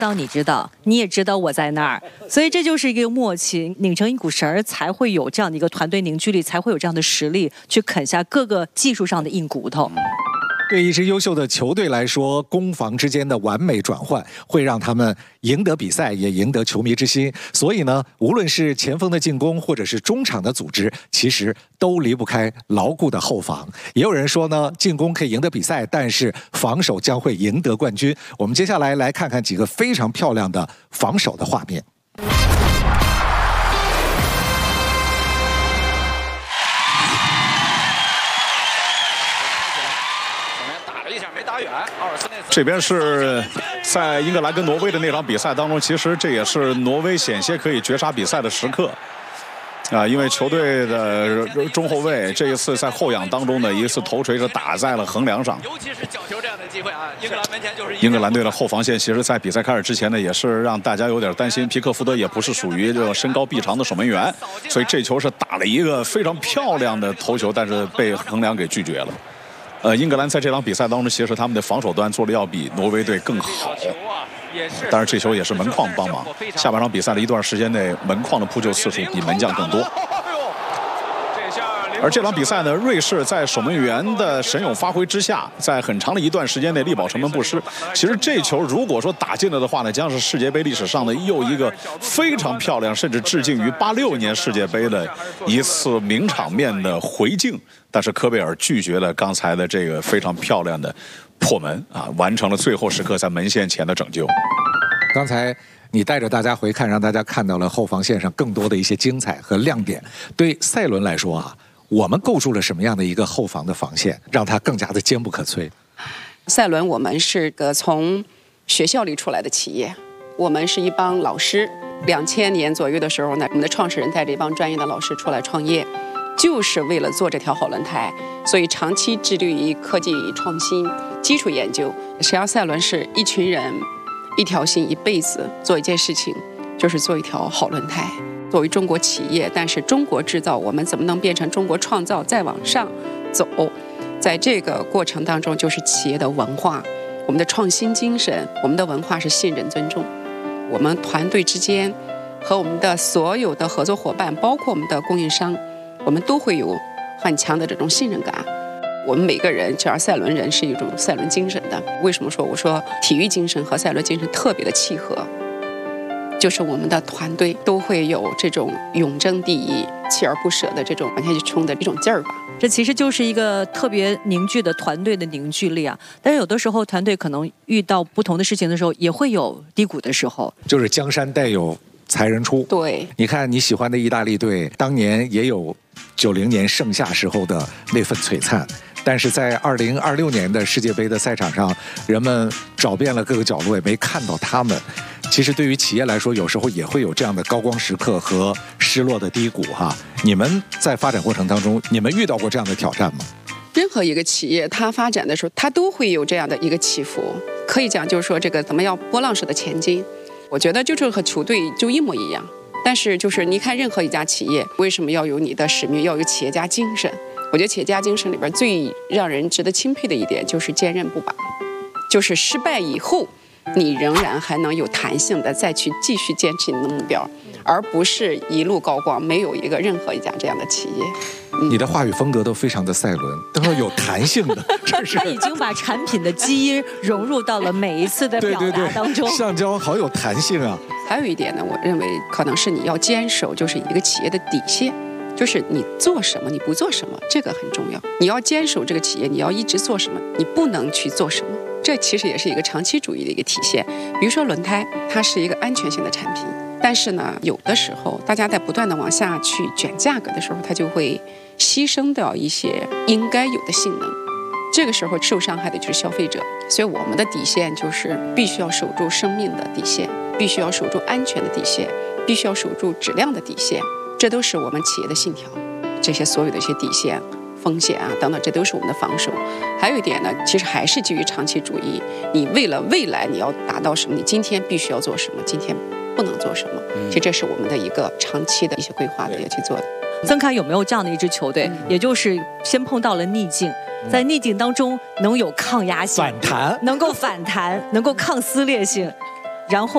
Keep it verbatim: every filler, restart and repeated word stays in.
当你知道，你也知道我在那儿，所以这就是一个默契，拧成一股绳儿，才会有这样的一个团队凝聚力，才会有这样的实力去啃下各个技术上的硬骨头。 对一支优秀的球队来说，攻防之间的完美转换会让他们赢得比赛，也赢得球迷之心。所以呢，无论是前锋的进攻，或者是中场的组织，其实都离不开牢固的后防。也有人说呢，进攻可以赢得比赛，但是防守将会赢得冠军。我们接下来来看看几个非常漂亮的防守的画面。 这边是在英格兰跟挪威的那场比赛当中，其实这也是挪威险些可以绝杀比赛的时刻啊，因为球队的中后卫这一次在后仰当中的一次头锤是打在了横梁上， 尤其是角球这样的机会啊，英格兰门前就是英格兰队的后防线，其实在比赛开始之前呢，也是让大家有点担心，皮克福德也不是属于这个身高臂长的守门员，所以这球是打了一个非常漂亮的头球，但是被横梁给拒绝了。呃，英格兰在这场比赛当中，其实他们的防守端做的要比挪威队更好，但是这球也是门框帮忙。下半场比赛的一段时间内，门框的扑救次数比门将更多。而这场比赛呢，瑞士在守门员的神勇发挥之下，在很长的一段时间内力保城门不失。其实这球如果说打进了的话呢，将是世界杯历史上的又一个非常漂亮，甚至致敬于八六年世界杯的一次名场面的回敬。但是科贝尔拒绝了刚才的这个非常漂亮的破门啊，完成了最后时刻在门线前的拯救。 刚才你带着大家回看，让大家看到了后防线上更多的一些精彩和亮点。对赛伦来说啊，我们构筑了什么样的一个后防的防线，让它更加的坚不可摧？ 赛伦，我们是个从学校里出来的企业，我们是一帮老师。两千年左右的时候呢，我们的创始人带着一帮专业的老师出来创业，就是为了做这条好轮胎，所以长期致力于科技创新、基础研究。实际上，赛伦是一群人一条心，一辈子做一件事情，就是做一条好轮胎。作为中国企业，但是中国制造，我们怎么能变成中国创造，再往上走？在这个过程当中，就是企业的文化，我们的创新精神，我们的文化是信任、尊重。我们团队之间和我们的所有的合作伙伴，包括我们的供应商，我们都会有很强的这种信任感。我们每个人，只要赛伦人是一种赛伦精神的。为什么说我说体育精神和赛伦精神特别的契合？就是我们的团队都会有这种永争第一、锲而不舍的这种往下去冲的一种劲儿吧。 这其实就是一个特别凝聚的团队的凝聚力啊。但是有的时候团队可能遇到不同的事情的时候，也会有低谷的时候。 就是江山代有才人出。 对， 你看你喜欢的意大利队，当年也有九零年盛夏时候的那份璀璨。但是在二零二六年的世界杯的赛场上，人们找遍了各个角落，也没看到他们。其实对于企业来说，有时候也会有这样的高光时刻和失落的低谷哈。你们在发展过程当中，你们遇到过这样的挑战吗？ 任何一个企业它发展的时候，它都会有这样的一个起伏。可以讲就是说这个怎么样波浪式的前进。我觉得就是和球队就一模一样。但是就是你看任何一家企业，为什么要有你的使命，要有企业家精神？我觉得企业家精神里边最让人值得钦佩的一点就是坚韧不拔，就是失败以后你仍然还能有弹性的再去继续坚持你的目标，而不是一路高光。没有一个任何一家这样的企业。 嗯、你的话语风格都非常的赛伦，都是有弹性的。这是他已经把产品的基因融入到了每一次的表达当中。 对对对，橡胶好有弹性啊。 还有一点呢，我认为可能是你要坚守，就是一个企业的底线。就是你做什么，你不做什么，这个很重要。你要坚守这个企业，你要一直做什么，你不能去做什么。这其实也是一个长期主义的一个体现。比如说轮胎，它是一个安全性的产品，但是呢，有的时候大家在不断的往下去卷价格的时候，它就会牺牲掉一些应该有的性能。这个时候受伤害的就是消费者。所以我们的底线就是必须要守住生命的底线，必须要守住安全的底线，必须要守住质量的底线。这都是我们企业的信条，这些所有的一些底线、风险啊等等，这都是我们的防守。还有一点呢，其实还是基于长期主义。你为了未来你要达到什么，你今天必须要做什么，今天不能做什么。其实这是我们的一个长期的一些规划的要去做的。 曾凯有没有这样的一支球队，也就是先碰到了逆境，在逆境当中能有抗压性、 反弹， 能够反弹，能够抗撕裂性，然后